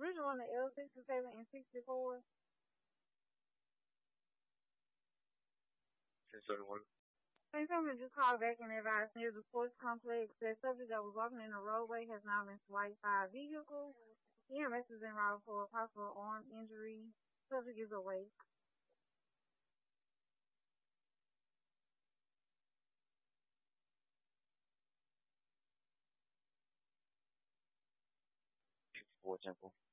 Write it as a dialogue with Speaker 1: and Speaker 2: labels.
Speaker 1: Original on the L67 and 64.
Speaker 2: 1071.
Speaker 1: Same someone just called back and advised near the sports complex that subject that was walking in the roadway has now been swiped by a vehicle. EMS is en route for a possible arm injury. Subject is awake.
Speaker 2: Fort Temple.